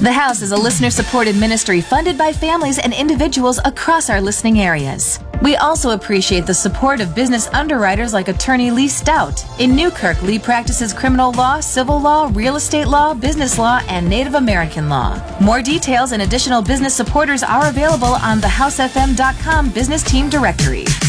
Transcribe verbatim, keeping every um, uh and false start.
The House is a listener-supported ministry funded by families and individuals across our listening areas. We also appreciate the support of business underwriters like attorney Lee Stout. In Newkirk, Lee practices criminal law, civil law, real estate law, business law, and Native American law. More details and additional business supporters are available on the house f m dot com Business Team Directory.